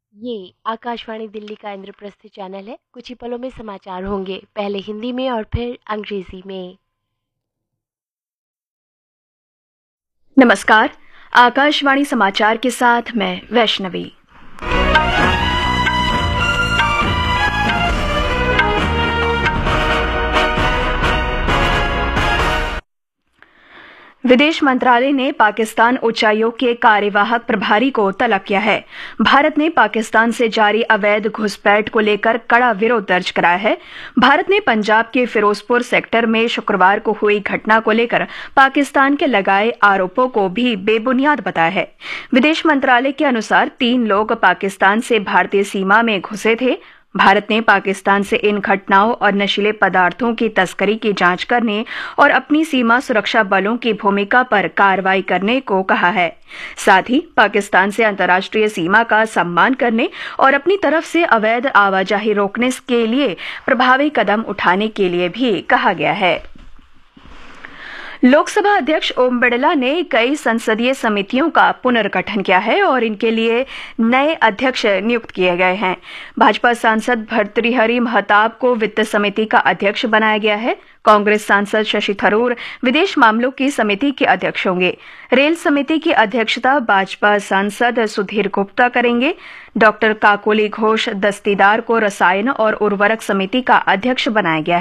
ये आकाशवाणी दिल्ली का इंद्रप्रस्थ चैनल है। कुछ ही पलों में समाचार होंगे, पहले हिंदी में और फिर अंग्रेजी में। नमस्कार, आकाशवाणी समाचार के साथ मैं वैष्णवी। विदेश मंत्रालय ने पाकिस्तान उच्चायोग के कार्यवाहक प्रभारी को तलब किया है। भारत ने पाकिस्तान से जारी अवैध घुसपैठ को लेकर कड़ा विरोध दर्ज कराया है। भारत ने पंजाब के फिरोजपुर सेक्टर में शुक्रवार को हुई घटना को लेकर पाकिस्तान के लगाए आरोपों को भी बेबुनियाद बताया है। विदेश मंत्रालय के अनुसार 3 लोग पाकिस्तान से भारतीय सीमा में घुसे थे। भारत ने पाकिस्तान से इन घटनाओं और नशीले पदार्थों की तस्करी की जांच करने और अपनी सीमा सुरक्षा बलों की भूमिका पर कार्रवाई करने को कहा है। साथ ही पाकिस्तान से अंतर्राष्ट्रीय सीमा का सम्मान करने और अपनी तरफ से अवैध आवाजाही रोकने के लिए प्रभावी कदम उठाने के लिए भी कहा गया है। लोकसभा अध्यक्ष ओम बिड़ला ने कई संसदीय समितियों का पुनर्गठन किया है और इनके लिए नए अध्यक्ष नियुक्त किए गए हैं। भाजपा सांसद भर्तृहरि महताब को वित्त समिति का अध्यक्ष बनाया गया है। कांग्रेस सांसद शशि थरूर विदेश मामलों की समिति के अध्यक्ष होंगे। रेल समिति की अध्यक्षता भाजपा सांसद सुधीर गुप्ता करेंगे। डॉक्टर काकोली घोष दस्तीदार को रसायन और उर्वरक समिति का अध्यक्ष बनाया गया है।